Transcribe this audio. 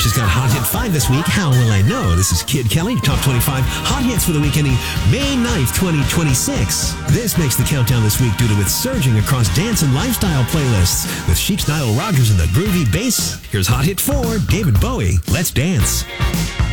has got Hot Hit 5 this week. How will I know? This is Kid Kelly, Top 25 Hot Hits for the week ending May 9th, 2026. This makes the countdown this week due to its surging across dance and lifestyle playlists. With Chic's Nile Rodgers and the groovy bass, here's Hot Hit 4, David Bowie, Let's Dance.